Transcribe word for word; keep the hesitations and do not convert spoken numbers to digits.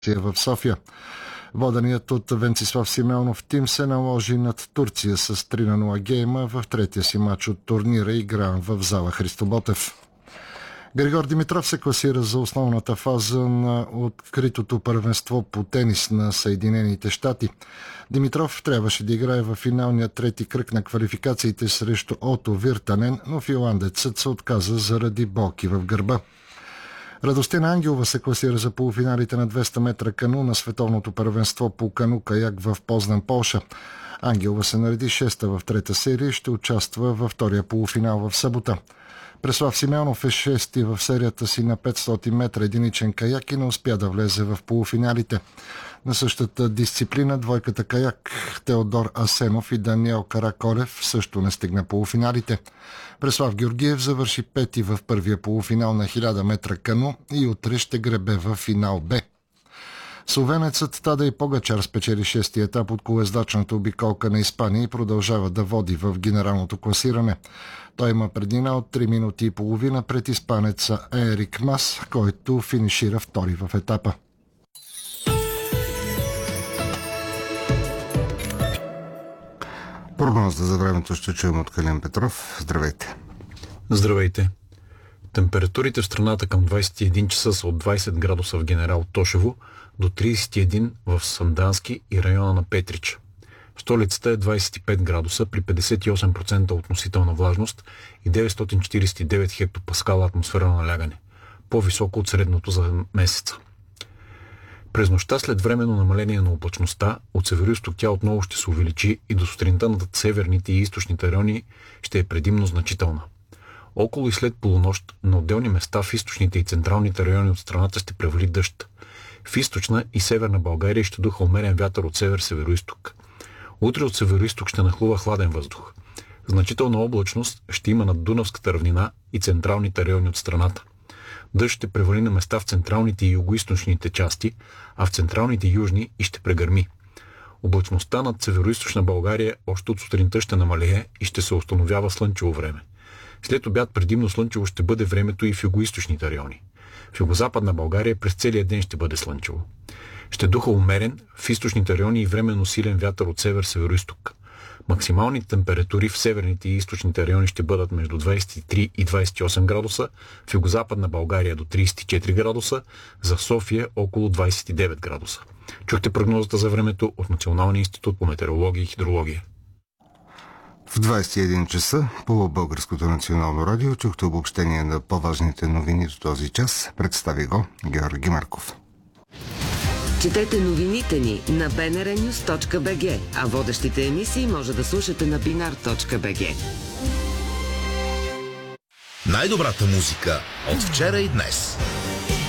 в София. Воденият от Венцислав Симеонов тим се наложи над Турция с три на нула гейма в третия си матч от турнира, игран в зала Христо Ботев. Григор Димитров се класира за основната фаза на откритото първенство по тенис на Съединените щати. Димитров трябваше да играе в финалния трети кръг на квалификациите срещу Ото Виртанен, но финландецът се отказа заради болки в гърба. Радостина Ангелова се класира за полуфиналите на двеста метра кану на световното първенство по кану-каяк в Познан, Полша. Ангелова се нареди шеста в трета серия и ще участва във втория полуфинал в събота. Преслав Симеонов е шести в серията си на петстотин метра единичен каяк и не успя да влезе в полуфиналите. На същата дисциплина двойката каяк Теодор Асенов и Даниел Каракорев също не стигна полуфиналите. Преслав Георгиев завърши пети в първия полуфинал на хиляда метра кану и утре ще гребе в финал Б. Словенецът Тадей Погачар спечели шести етап от колездачната обиколка на Испания и продължава да води в генералното класиране. Той има преднина от три минути и половина пред испанеца Ерик Мас, който финишира втори в етапа. Прогноза за времето ще чуем от Калин Петров. Здравейте! Здравейте! Температурите в страната към двадесет и един часа са от двадесет градуса в Генерал Тошево до тридесет и един в Сандански и района на Петрич. В столицата е двадесет и пет градуса при петдесет и осем процента относителна влажност и деветстотин четиридесет и девет хектопаскала атмосферно налягане, по-високо от средното за месеца. През нощта след временно намаление на облачността, от североизток тя отново ще се увеличи и до сутринта над северните и източните райони ще е предимно значителна. Около и след полунощ на отделни места в източните и централните райони от страната ще превали дъжд. В източна и северна България ще духа умерен вятър от север-североизток. Утре от североизток ще нахлува хладен въздух. Значителна облачност ще има над Дунавската равнина и централните райони от страната. Дъжд ще превали на места в централните и югоизточните части, а в централните южни и ще прегърми. Облачността над североизточна България още от сутринта ще намалее и ще се установява слънчево време. След обяд предимно слънчево ще бъде времето и в югоизточните райони. В югозападна България през целия ден ще бъде слънчево. Ще духа умерен, в източните райони и временно силен вятър от север-североизток. Максималните температури в северните и източните райони ще бъдат между двадесет и три и двадесет и осем градуса, в югозападна България до тридесет и четири градуса, за София около двадесет и девет градуса. Чухте прогнозата за времето от Националния институт по метеорология и хидрология. В двадесет и един часа по Българското национално радио чухте обобщение на по-важните новини до този час. Представи го Георги Марков. Четете новините ни на би ен ар нюз точка би джи, а водещите емисии може да слушате на бинар точка би джи. Най-добрата музика от вчера и днес.